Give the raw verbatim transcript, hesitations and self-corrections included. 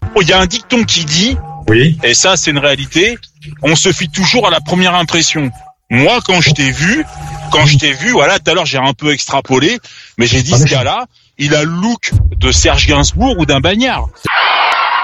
il y a un dicton qui dit, oui. Et ça c'est une réalité, on se fie toujours à la première impression. Moi, quand je t'ai vu, quand je t'ai vu, voilà, tout à l'heure j'ai un peu extrapolé, mais j'ai dit, ah, ce gars-là, il a le look de Serge Gainsbourg ou d'un Bagnard.